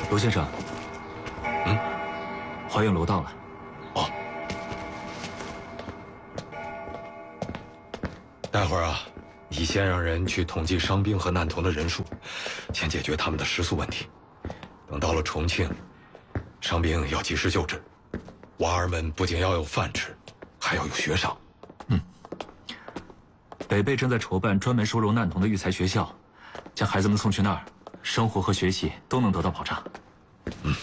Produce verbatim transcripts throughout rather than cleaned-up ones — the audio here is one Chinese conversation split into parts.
卢先生， 嗯， 华苑楼到了。 哦，待会儿啊，你先让人去统计伤兵和难童的人数，先解决他们的食宿问题。等到了重庆，伤兵要及时救治，娃儿们不仅要有饭吃，还要有学上。 嗯，北碚正在筹办专门收容难童的育才学校，将孩子们送去那儿，生活和学习都能得到保障。 嗯，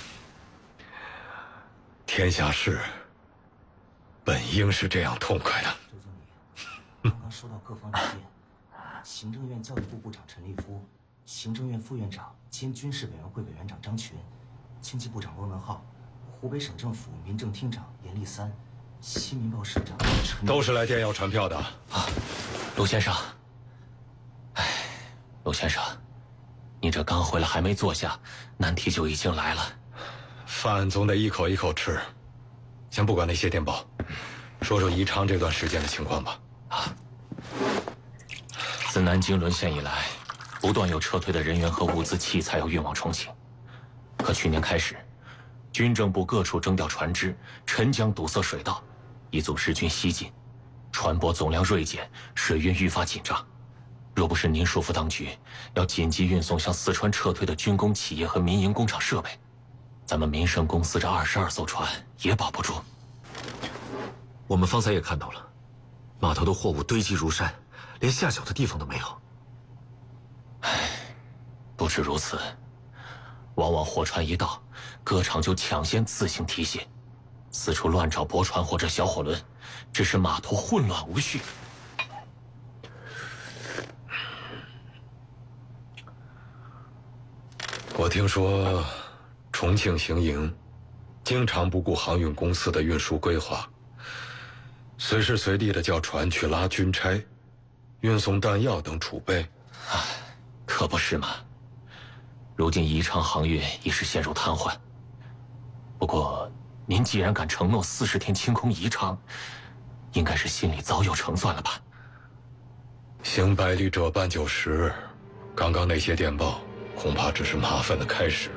天下事本应是这样痛快的。 周经理，刚刚收到各方意见，行政院教育部部长陈立夫，行政院副院长兼军事委员会委员长张群，经济部长翁文浩，湖北省政府民政厅长严立三，新民报市长陈都是来电要传票的啊，卢先生。哎，卢先生，你这刚回来还没坐下，难题就已经来了。 饭总得一口一口吃，先不管那些电报，说说宜昌这段时间的情况吧。 啊，自南京沦陷以来，不断有撤退的人员和物资器材要运往重庆。可去年开始，军政部各处征调船只，沉江堵塞水道，以阻日军西进，船舶总量锐减，水运愈发紧张。若不是您说服当局要紧急运送向四川撤退的军工企业和民营工厂设备，咱们民生公司这二十二艘船也保不住。 我们方才也看到了，码头的货物堆积如山，连下脚的地方都没有。 唉，不止如此，往往货船一到，各厂就抢先自行提卸，四处乱找驳船或者小火轮，致使码头混乱无序。 我听说，重庆行营经常不顾航运公司的运输规划，随时随地的叫船去拉军差，运送弹药等储备。 唉，可不是嘛。如今宜昌航运已是陷入瘫痪。不过，您既然敢承诺四十天清空宜昌，应该是心里早有成算了吧？ 行百里者半九十，刚刚那些电报恐怕只是麻烦的开始。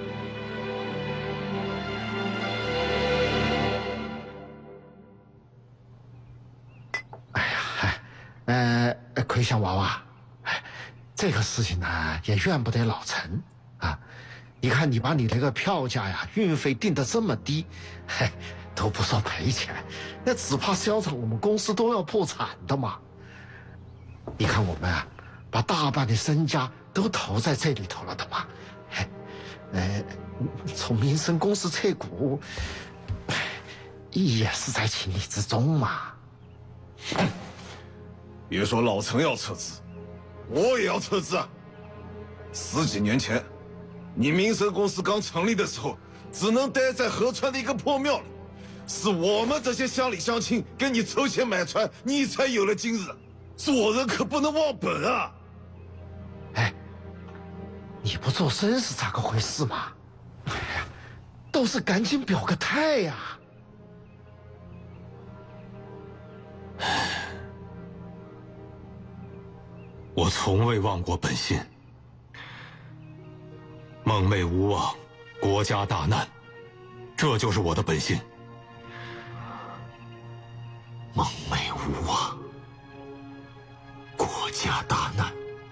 哎呀，呃，奎祥娃娃，哎，这个事情呢也怨不得老陈啊。你看你把你那个票价呀、运费定得这么低，嘿，都不说赔钱，那只怕销厂我们公司都要破产的嘛。你看我们啊，把大半的身家都投在这里头了的嘛，嘿，呃，从民生公司撤股，也是在情理之中嘛。 别说老陈要撤资，我也要撤资啊！十几年前，你民生公司刚成立的时候，只能待在合川的一个破庙里，是我们这些乡里乡亲给你筹钱买船，你才有了今日。做人可不能忘本啊！ 哎，你不做声是咋个回事嘛？哎呀，倒是赶紧表个态呀！ 我从未忘过本心，梦寐无望，国家大难，这就是我的本心。 梦寐无望，国家大难，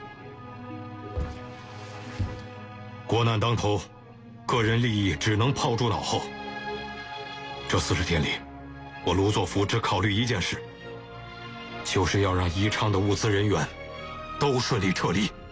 国难当头，个人利益只能抛诸脑后。这四十天里，我卢作孚只考虑一件事，就是要让宜昌的物资人员都顺利撤离。